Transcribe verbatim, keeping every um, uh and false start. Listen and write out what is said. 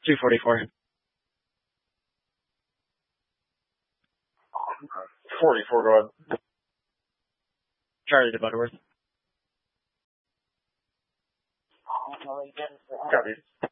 two forty-four. forty-four, go ahead. Charlie to Butterworth. Copy.